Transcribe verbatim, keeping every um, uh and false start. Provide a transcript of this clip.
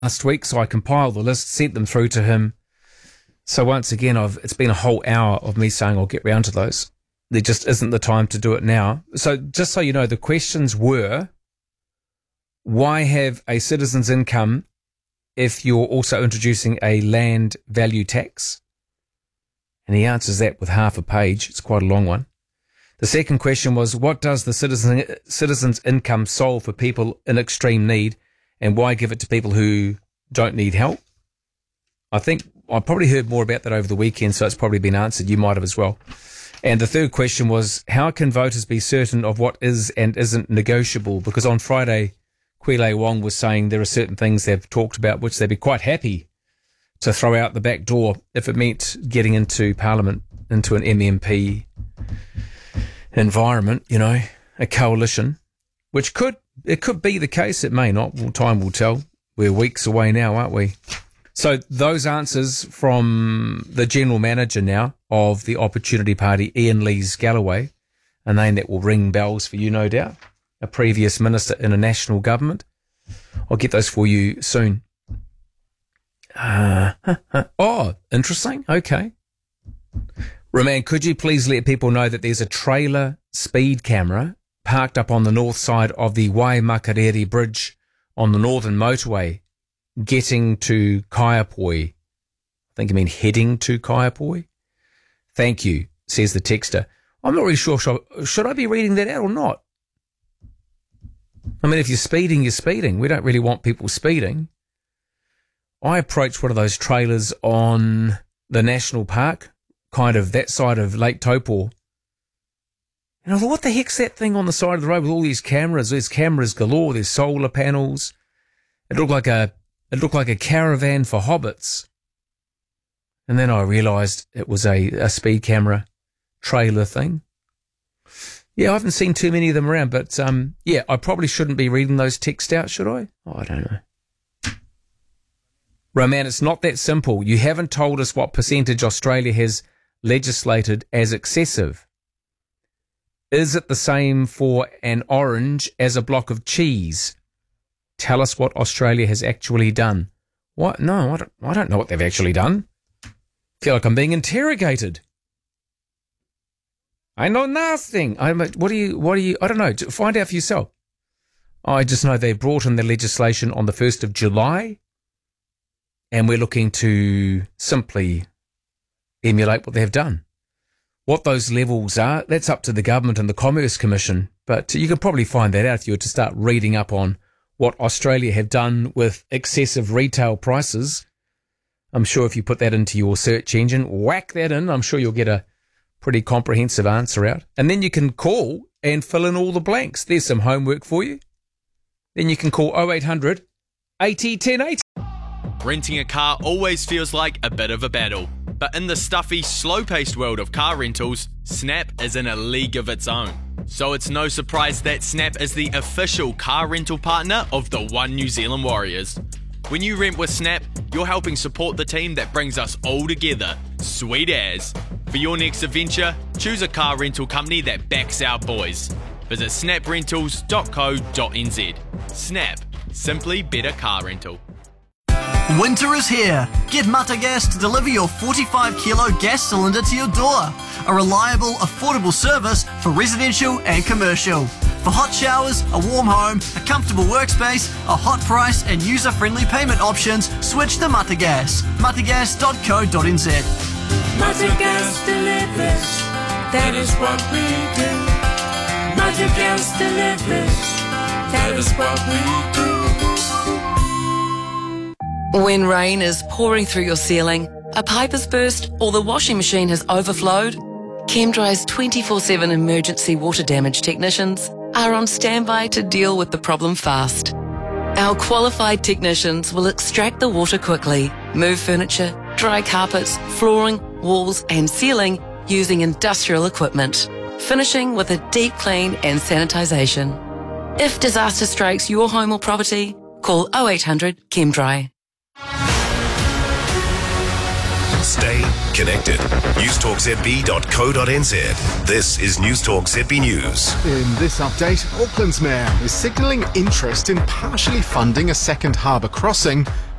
last week, so I compiled the list, sent them through to him. So once again, I've it's been a whole hour of me saying I'll get round to those. There just isn't the time to do it now. So just so you know, the questions were, why have a citizen's income if you're also introducing a land value tax? And he answers that with half a page. It's quite a long one. The second question was, what does the citizen, citizen's income solve for people in extreme need, and why give it to people who don't need help? I think I probably heard more about that over the weekend, so it's probably been answered. You might have as well. And the third question was, how can voters be certain of what is and isn't negotiable? Because on Friday, Kwile Wong was saying there are certain things they've talked about which they'd be quite happy to throw out the back door if it meant getting into Parliament, into an M M P environment, you know, a coalition, which could, it could be the case. It may not. Well, time will tell. We're weeks away now, aren't we? So those answers from the general manager now of the Opportunity Party, Ian Lees-Galloway, a name that will ring bells for you, no doubt, a previous minister in a national government. I'll get those for you soon. Uh, oh, interesting. Okay. Roman, could you please let people know that there's a trailer speed camera parked up on the north side of the Waimakariri Bridge on the Northern Motorway getting to Kaiapoi? I think you mean heading to Kaiapoi. Thank you, says the texter. I'm not really sure. Should I be reading that out or not? I mean, if you're speeding, you're speeding. We don't really want people speeding. I approached one of those trailers on the national park, kind of that side of Lake Taupo. And I thought, what the heck's that thing on the side of the road with all these cameras? There's cameras galore. There's solar panels. It looked like a, it looked like a caravan for hobbits. And then I realised it was a, a speed camera trailer thing. Yeah, I haven't seen too many of them around, but um, yeah, I probably shouldn't be reading those texts out, should I? Oh, I don't know. Roman, it's not that simple. You haven't told us what percentage Australia has legislated as excessive. Is it the same for an orange as a block of cheese? Tell us what Australia has actually done. What? No, I don't, I don't know what they've actually done. I feel like I'm being interrogated. I know nothing. I'm, what do you, what do you, I don't know. Find out for yourself. I just know they brought in the legislation on the first of July. And we're looking to simply emulate what they've done. What those levels are, that's up to the government and the Commerce Commission. But you can probably find that out if you were to start reading up on what Australia have done with excessive retail prices. I'm sure if you put that into your search engine, whack that in, I'm sure you'll get a pretty comprehensive answer out. And then you can call and fill in all the blanks. There's some homework for you. Then you can call oh eight hundred eighty ten eighty. Renting a car always feels like a bit of a battle, but in the stuffy, slow-paced world of car rentals, Snap is in a league of its own. So it's no surprise that Snap is the official car rental partner of the One New Zealand Warriors. When you rent with Snap, you're helping support the team that brings us all together. Sweet as. For your next adventure, choose a car rental company that backs our boys. Visit snap rentals dot co dot n z. Snap. Simply better car rental. Winter is here. Get Mata Gas to deliver your forty-five kilo gas cylinder to your door. A reliable, affordable service for residential and commercial. For hot showers, a warm home, a comfortable workspace, a hot price and user-friendly payment options, switch to Mata Gas. mata gas dot co dot n z. Mata Gas delivers. That is what we do. Mata Gas delivers. That is what we do. When rain is pouring through your ceiling, a pipe has burst or the washing machine has overflowed, ChemDry's twenty-four seven emergency water damage technicians are on standby to deal with the problem fast. Our qualified technicians will extract the water quickly, move furniture, dry carpets, flooring, walls and ceiling using industrial equipment, finishing with a deep clean and sanitisation. If disaster strikes your home or property, call oh eight hundred ChemDry. Stay connected. newstalk z b dot co dot n z. This is Newstalk Z B News. In this update, Auckland's mayor is signalling interest in partially funding a second harbour crossing